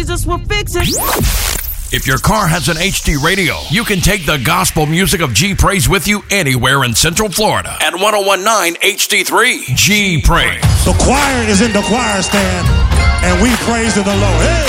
Jesus will fix it. If your car has an HD radio, you can take the gospel music of G Praise with you anywhere in Central Florida at 1019 HD3. G Praise. The choir is in the choir stand, and we praise the Lord. Hey!